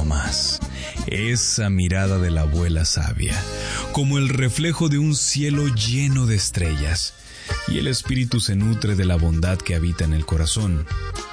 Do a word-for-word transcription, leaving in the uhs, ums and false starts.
más. Esa mirada de la abuela sabia, como el reflejo de un cielo lleno de estrellas, y el espíritu se nutre de la bondad que habita en el corazón.